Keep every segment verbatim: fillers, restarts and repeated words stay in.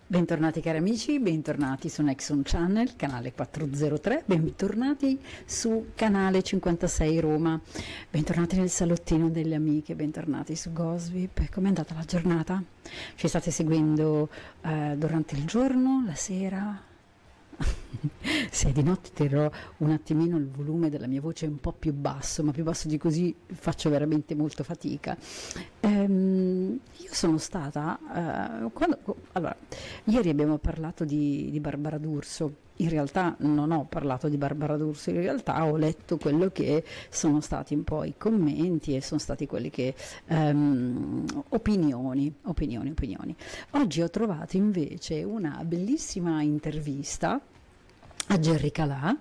Bentornati cari amici, bentornati su Nexon Channel, canale quattrocentotre, bentornati su canale cinquantasei Roma, bentornati nel salottino delle amiche, bentornati su Gosvip. Com'è andata la giornata? Ci state seguendo eh, durante il giorno, la sera? Se di notte terrò un attimino il volume della mia voce un po' più basso, ma più basso di così faccio veramente molto fatica. Ehm, io sono stata, eh, quando, allora, ieri abbiamo parlato di, di Barbara D'Urso. In realtà non ho parlato di Barbara D'Urso, in realtà ho letto quello che sono stati un po' i commenti e sono stati quelli che um, opinioni, opinioni, opinioni. Oggi ho trovato invece una bellissima intervista a Gerry Calà,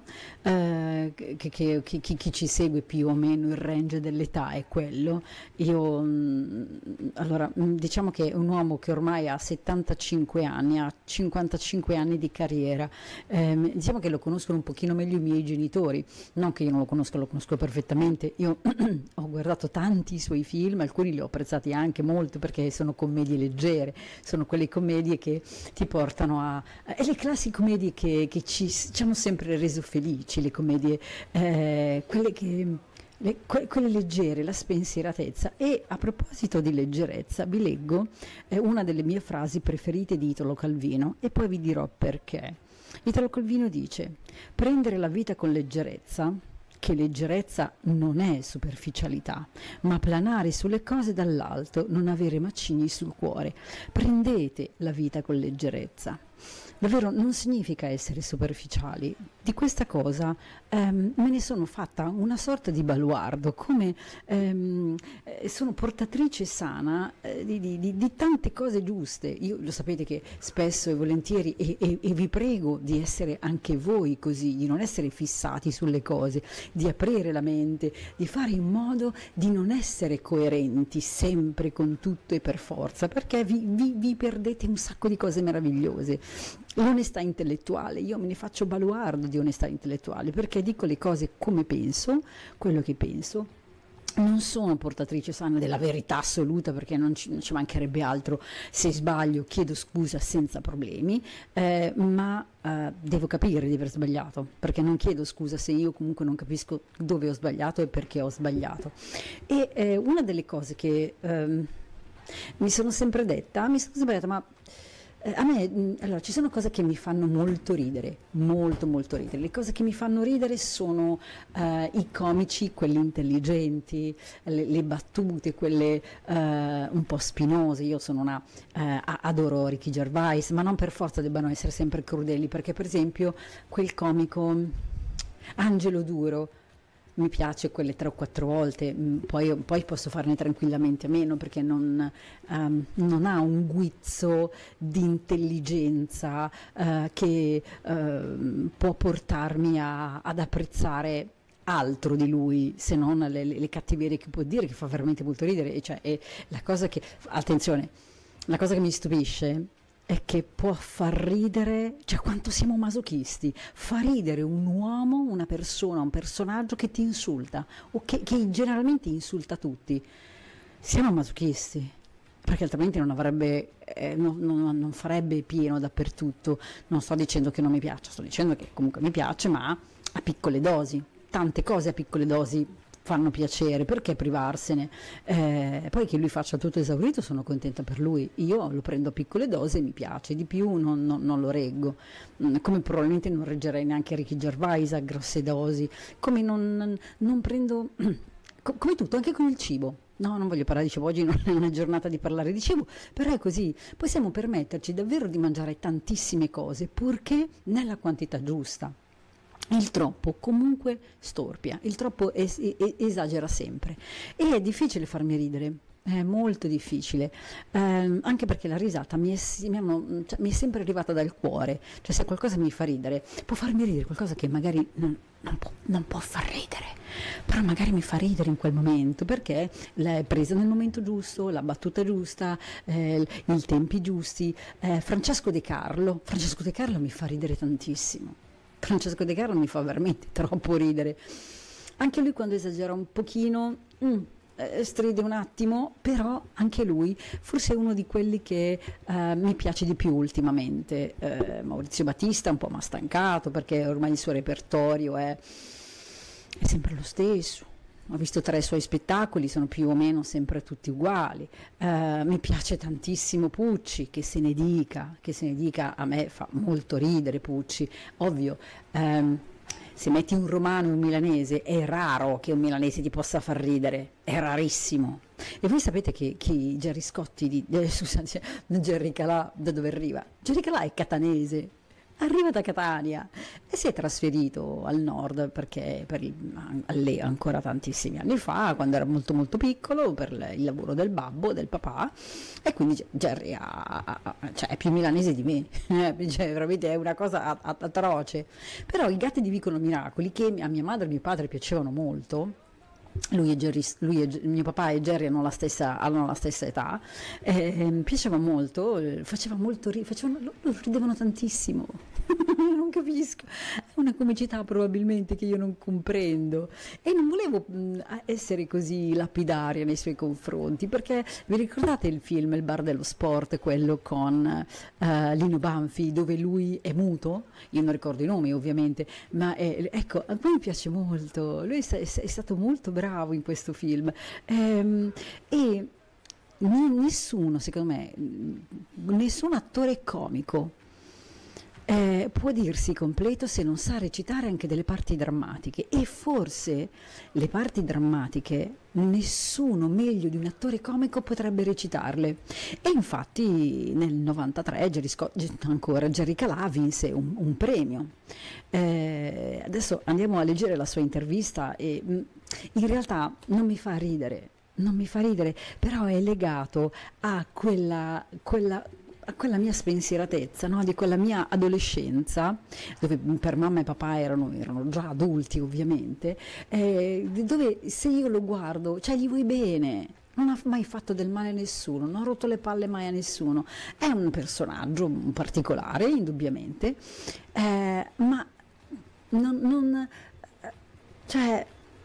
eh, che, che, che chi, chi ci segue più o meno il range dell'età è quello. Io mh, allora mh, diciamo che è un uomo che ormai ha settantacinque anni, ha cinquantacinque anni di carriera, eh, diciamo che lo conoscono un pochino meglio i miei genitori, non che io non lo conosco, lo conosco perfettamente. Io ho guardato tanti suoi film, alcuni li ho apprezzati anche molto perché sono commedie leggere, sono quelle commedie che ti portano a, e le classiche commedie che, che ci ci hanno sempre reso felici, le commedie, eh, quelle, che, le, que, quelle leggere, la spensieratezza. E a proposito di leggerezza vi leggo eh, una delle mie frasi preferite di Italo Calvino e poi vi dirò perché. Italo Calvino dice: prendere la vita con leggerezza, che leggerezza non è superficialità, ma planare sulle cose dall'alto, non avere macigni sul cuore. Prendete la vita con leggerezza. Davvero non significa essere superficiali. Di questa cosa ehm, me ne sono fatta una sorta di baluardo, come ehm, eh, sono portatrice sana eh, di, di, di, di tante cose giuste. Io lo sapete che spesso e volentieri, e, e, e vi prego di essere anche voi così, di non essere fissati sulle cose, di aprire la mente, di fare in modo di non essere coerenti sempre con tutto e per forza, perché vi, vi, vi perdete un sacco di cose meravigliose. L'onestà intellettuale, io me ne faccio baluardo di onestà intellettuale perché dico le cose come penso, quello che penso. Non sono portatrice sana della verità assoluta perché non ci, non ci mancherebbe altro. Se sbaglio chiedo scusa senza problemi, eh, ma eh, devo capire di aver sbagliato, perché non chiedo scusa se io comunque non capisco dove ho sbagliato e perché ho sbagliato. E eh, una delle cose che ehm, mi sono sempre detta, mi sono sempre detta, ma Eh, a me, mh, allora, ci sono cose che mi fanno molto ridere, molto molto ridere. Le cose che mi fanno ridere sono eh, i comici, quelli intelligenti, le, le battute, quelle eh, un po' spinose. Io sono una, eh, adoro Ricky Gervais, ma non per forza debbano essere sempre crudeli, perché per esempio quel comico Angelo Duro, mi piace quelle tre o quattro volte, poi, poi posso farne tranquillamente a meno perché non, um, non ha un guizzo di intelligenza uh, che uh, può portarmi a, ad apprezzare altro di lui se non le, le, le cattiverie che può dire, che fa veramente molto ridere. E cioè, è la cosa che, attenzione, la cosa che mi stupisce è che può far ridere, cioè quanto siamo masochisti, fa ridere un uomo, una persona, un personaggio che ti insulta o che, che generalmente insulta tutti. Siamo masochisti, perché altrimenti non avrebbe, eh, non, non, non farebbe pieno dappertutto. Non sto dicendo che non mi piaccia, sto dicendo che comunque mi piace, ma a piccole dosi. Tante cose a piccole dosi fanno piacere, perché privarsene? Eh, poi che lui faccia tutto esaurito sono contenta per lui, io lo prendo a piccole dosi e mi piace, di più non, non, non lo reggo, come probabilmente non reggerei neanche Ricky Gervais a grosse dosi, come non, non prendo, come tutto, anche con il cibo. No, non voglio parlare di cibo, oggi non è una giornata di parlare di cibo, però è così, possiamo permetterci davvero di mangiare tantissime cose, purché nella quantità giusta. Il troppo comunque storpia, il troppo es- es- esagera sempre e è difficile farmi ridere, è molto difficile, eh, anche perché la risata mi è, mi, hanno, cioè, mi è sempre arrivata dal cuore, cioè se qualcosa mi fa ridere, può farmi ridere qualcosa che magari non, non, può, non può far ridere, però magari mi fa ridere in quel momento perché l'è presa nel momento giusto, la battuta giusta, eh, i tempi giusti. eh, Francesco De Carlo, Francesco De Carlo mi fa ridere tantissimo. Francesco De Carlo mi fa veramente troppo ridere, anche lui quando esagera un pochino, mm, eh, stride un attimo, però anche lui forse è uno di quelli che eh, mi piace di più ultimamente. eh, Maurizio Battista un po' mi ha stancato perché ormai il suo repertorio è, è sempre lo stesso. Ho visto tre suoi spettacoli, sono più o meno sempre tutti uguali. Eh, mi piace tantissimo Pucci, che se ne dica, che se ne dica, a me fa molto ridere Pucci. Ovvio, ehm, se metti un romano e un milanese, è raro che un milanese ti possa far ridere, è rarissimo. E voi sapete che, che Gerry Scotti, di, eh, scusate, Gerry Calà, da dove arriva? Gerry Calà è catanese. Arriva da Catania e si è trasferito al nord perché per il, alle, ancora tantissimi anni fa, quando era molto molto piccolo, per il lavoro del babbo, del papà, e quindi Gerry ha, ha, cioè, è più milanese di me, cioè, veramente è una cosa atroce. Però i Gatti di Vicolo Miracoli, che a mia madre e mio padre piacevano molto, lui e, Gerry, lui e mio papà e Gerry hanno la stessa, hanno la stessa età, eh, mi piaceva molto, faceva molto ri- facevano, loro ridevano tantissimo. Non capisco, è una comicità probabilmente che io non comprendo, e non volevo mh, essere così lapidaria nei suoi confronti, perché vi ricordate il film Il bar dello sport, quello con uh, Lino Banfi, dove lui è muto? Io non ricordo i nomi ovviamente, ma è, ecco, a me piace molto, lui è, è, è stato molto bravo in questo film, ehm, e nessuno, secondo me, nessun attore comico Eh, può dirsi completo se non sa recitare anche delle parti drammatiche, e forse le parti drammatiche nessuno meglio di un attore comico potrebbe recitarle. E infatti nel novantatré Gerry Scott, ancora Gerry Calà, vinse un, un premio. Eh, adesso andiamo a leggere la sua intervista e mh, in realtà non mi fa ridere, non mi fa ridere, però è legato a quella, quella a quella mia spensieratezza, no? Di quella mia adolescenza, dove per mamma e papà erano, erano già adulti ovviamente, eh, dove se io lo guardo, cioè gli vuoi bene, non ha mai fatto del male a nessuno, non ha rotto le palle mai a nessuno, è un personaggio particolare indubbiamente, eh, ma non, non cioè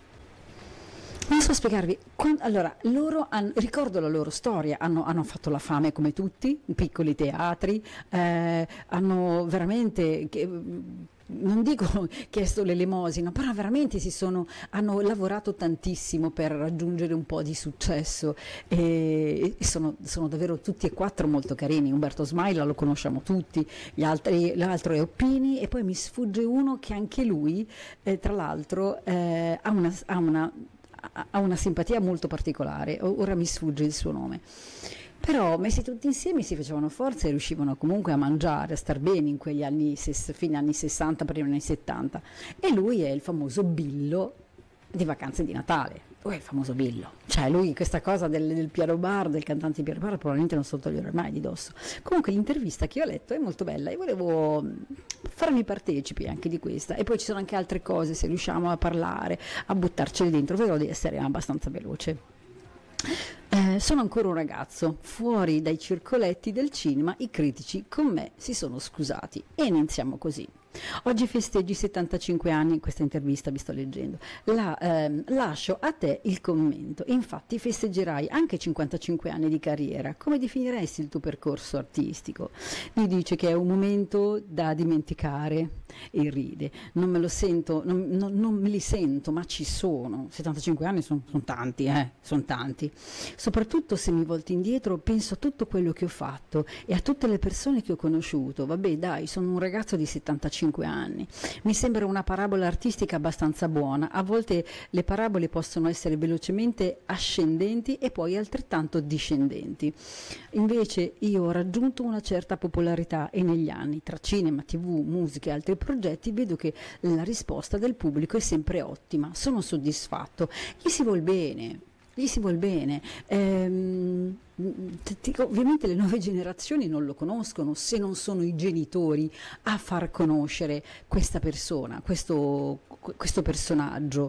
non so spiegarvi. Quando, allora, loro hanno, ricordo la loro storia, hanno, hanno fatto la fame come tutti, piccoli teatri, eh, hanno veramente, che, non dico chiesto l'elemosina, però veramente si sono, hanno lavorato tantissimo per raggiungere un po' di successo, e, e sono, sono davvero tutti e quattro molto carini. Umberto Smaila lo conosciamo tutti, gli altri, l'altro è Oppini, e poi mi sfugge uno che anche lui, eh, tra l'altro, eh, ha una... Ha una ha una simpatia molto particolare, ora mi sfugge il suo nome, però messi tutti insieme si facevano forza e riuscivano comunque a mangiare, a star bene in quegli anni, fine anni sessanta, prima anni settanta, e lui è il famoso Billo di Vacanze di Natale. Lui è il famoso Billo, cioè lui questa cosa del, del piano bar, del cantante di piano bar, probabilmente non se lo toglierà mai di dosso. Comunque l'intervista che ho letto è molto bella e volevo farmi partecipi anche di questa, e poi ci sono anche altre cose, se riusciamo a parlare, a buttarceli dentro, vedrò di essere abbastanza veloce. Eh, sono ancora un ragazzo, fuori dai circoletti del cinema i critici con me si sono scusati, e iniziamo così. Oggi festeggi settantacinque anni, in questa intervista vi sto leggendo, La, ehm, lascio a te il commento. Infatti festeggerai anche cinquantacinque anni di carriera, come definiresti il tuo percorso artistico? Mi dice che è un momento da dimenticare e ride, non me lo sento, non, non, non me li sento, ma ci sono, settantacinque anni sono son tanti, eh, sono tanti, soprattutto se mi volto indietro penso a tutto quello che ho fatto e a tutte le persone che ho conosciuto. Vabbè dai, sono un ragazzo di settantacinque anni, mi sembra una parabola artistica abbastanza buona. A volte le parabole possono essere velocemente ascendenti e poi altrettanto discendenti, invece io ho raggiunto una certa popolarità e negli anni, tra cinema, tv, musica e altri progetti, vedo che la risposta del pubblico è sempre ottima, sono soddisfatto, gli si vuol bene gli si vuol bene. Ehm, ovviamente le nuove generazioni non lo conoscono se non sono i genitori a far conoscere questa persona, questo, questo personaggio,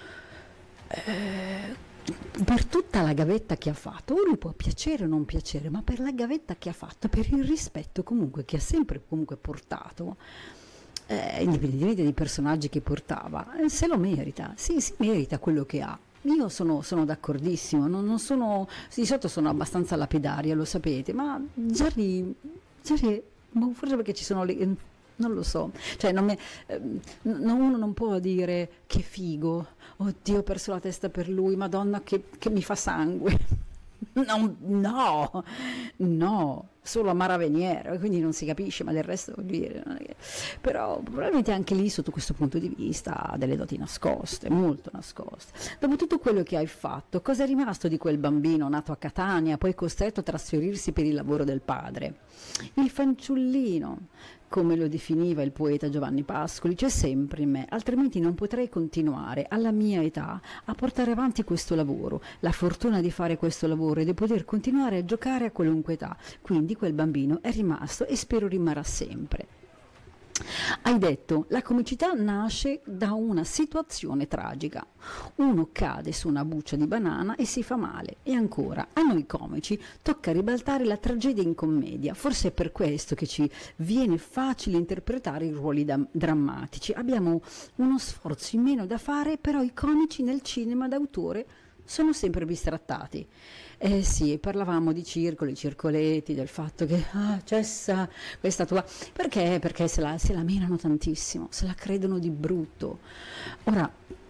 eh, per tutta la gavetta che ha fatto. Lui può piacere o non piacere, ma per la gavetta che ha fatto, per il rispetto comunque che ha sempre comunque portato, eh, indipendentemente dai personaggi che portava, eh, se lo merita, sì, si merita quello che ha. io sono, sono d'accordissimo, non, non sono, di solito sono abbastanza lapidaria, lo sapete, ma Jerry, Jerry, boh, forse perché ci sono le, non lo so, cioè non mi, eh, no, uno non può dire che figo, oddio ho perso la testa per lui, madonna che, che mi fa sangue. No, no, no, solo a Maraveniere, quindi non si capisce, ma del resto voglio dire, non è che... Però probabilmente anche lì sotto questo punto di vista ha delle doti nascoste, molto nascoste. Dopo tutto quello che hai fatto, cosa è rimasto di quel bambino nato a Catania, poi costretto a trasferirsi per il lavoro del padre? Il fanciullino, come lo definiva il poeta Giovanni Pascoli, c'è sempre in me, altrimenti non potrei continuare alla mia età a portare avanti questo lavoro, la fortuna di fare questo lavoro e di poter continuare a giocare a qualunque età. Quindi quel bambino è rimasto e spero rimarrà sempre. Hai detto, la comicità nasce da una situazione tragica. Uno cade su una buccia di banana e si fa male. E ancora, a noi comici tocca ribaltare la tragedia in commedia. Forse è per questo che ci viene facile interpretare i ruoli da- drammatici. Abbiamo uno sforzo in meno da fare, però i comici nel cinema d'autore sono sempre bistrattati. Eh sì, parlavamo di circoli, circoletti, del fatto che ah, cessa questa tua... Perché? Perché se la, se la menano tantissimo, se la credono di brutto. Ora,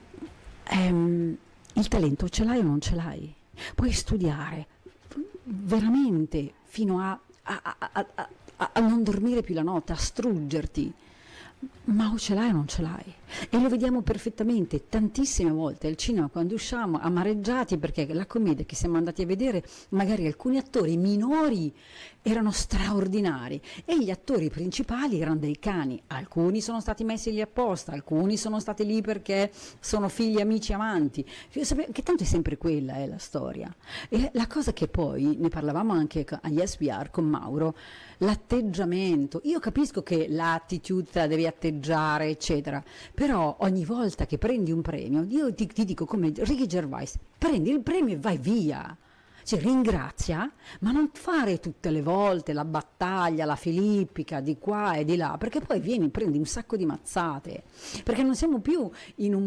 ehm, il talento ce l'hai o non ce l'hai? Puoi studiare veramente fino a, a, a, a, a, a non dormire più la notte, a struggerti. Ma o ce l'hai o non ce l'hai? E lo vediamo perfettamente tantissime volte al cinema quando usciamo amareggiati perché la commedia che siamo andati a vedere, magari alcuni attori minori erano straordinari e gli attori principali erano dei cani. Alcuni sono stati messi lì apposta, alcuni sono stati lì perché sono figli, amici, amanti, che tanto è sempre quella è la storia. E la cosa che poi, ne parlavamo anche a Yes We Are con Mauro, l'atteggiamento. Io capisco che l'attitude te la devi atteggiare, eccetera, però ogni volta che prendi un premio, io ti, ti dico come Ricky Gervais, prendi il premio e vai via. Cioè, ringrazia, ma non fare tutte le volte la battaglia, la filippica di qua e di là, perché poi vieni, prendi un sacco di mazzate, perché non siamo più in un